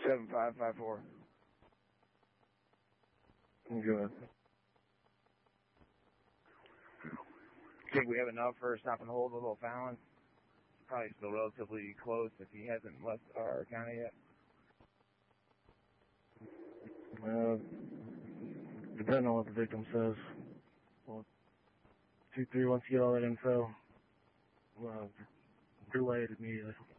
7554. Good. Think we have enough for stop and hold with O'Fallon? Probably still relatively close if he hasn't left our county yet. Depending on what the victim says. Well, 2-3, once you get all that info, relay it immediately.